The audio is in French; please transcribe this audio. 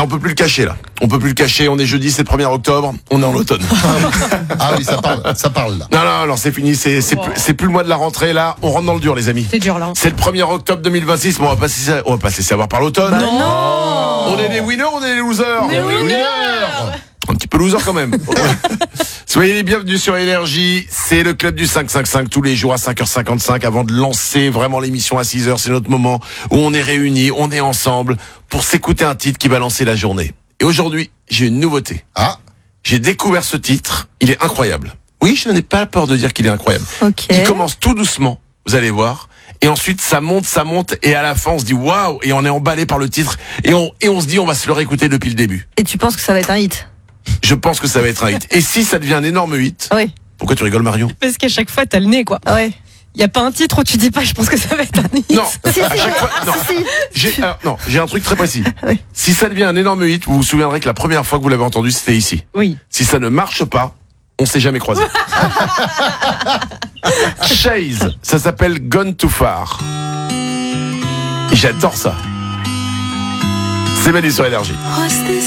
on peut plus le cacher là. On peut plus le cacher, on est jeudi, c'est le 1er octobre, on est en automne. Ah oui, ça parle là. Non, c'est fini, c'est plus le mois de la rentrée là, on rentre dans le dur les amis. C'est dur là. C'est le 1er octobre 2026, mais on va pas se laisser avoir par l'automne. Non. On est des winners, on est des losers. Des winners. Un petit peu loser quand même. Soyez les bienvenus sur Énergie, c'est le club du 555 tous les jours à 5h55 avant de lancer vraiment l'émission à 6h, c'est notre moment où on est réunis, on est ensemble pour s'écouter un titre qui va lancer la journée. Et aujourd'hui, j'ai une nouveauté. Ah, J'ai découvert ce titre, il est incroyable. Oui, je n'ai pas peur de dire qu'il est incroyable. Ok. Il commence tout doucement, vous allez voir. Et ensuite, ça monte, et à la fin, on se dit waouh, et on est emballé par le titre, et on se dit on va se le réécouter depuis le début. Et tu penses que ça va être un hit? Je pense que ça va être un hit. Et si ça devient un énorme hit, Oui. pourquoi tu rigoles Marion? Parce qu'à chaque fois, t'as le nez, quoi. Ouais. Il y a pas un titre où tu dis pas, je pense que ça va être un hit. Non, à chaque fois, non. J'ai un truc très précis. Oui. Si ça devient un énorme hit, vous vous souviendrez que la première fois que vous l'avez entendu, c'était ici. Oui. Si ça ne marche pas, on s'est jamais croisés. Chase, ça s'appelle Gone Too Far. Et j'adore ça. C'est Mehdi sur Énergie.